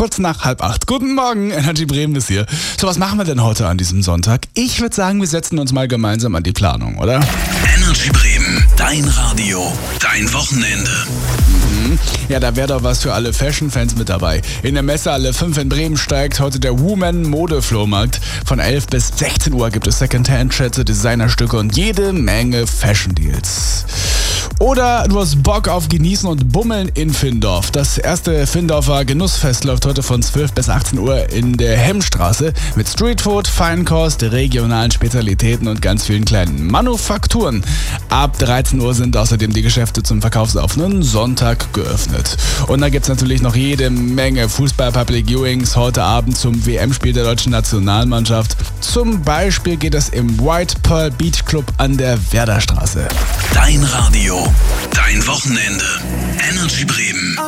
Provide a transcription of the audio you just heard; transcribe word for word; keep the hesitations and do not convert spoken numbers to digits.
kurz nach halb acht. Guten Morgen, Energy Bremen ist hier. So, was machen wir denn heute an diesem Sonntag? Ich würde sagen, wir setzen uns mal gemeinsam an die Planung, oder? Energy Bremen, dein Radio, dein Wochenende. Mhm. Ja, da wäre doch was für alle Fashion-Fans mit dabei. In der Messehalle fünf in Bremen steigt heute der Woman-Mode-Flohmarkt. Von elf bis sechzehn Uhr gibt es Second-Hand-Schätze, Designerstücke und jede Menge Fashion-Deals. Oder du hast Bock auf Genießen und Bummeln in Findorf. Das erste Findorfer Genussfest läuft heute von zwölf bis achtzehn Uhr in der Hemmstraße mit Streetfood, Feinkost, regionalen Spezialitäten und ganz vielen kleinen Manufakturen. Ab dreizehn Uhr sind außerdem die Geschäfte zum verkaufsoffenen Sonntag geöffnet. Und da gibt es natürlich noch jede Menge Fußball-Public Viewings heute Abend zum W M-Spiel der deutschen Nationalmannschaft. Zum Beispiel geht es im White Pearl Beach Club an der Werderstraße. Dein Radio, dein Wochenende. Energy Bremen.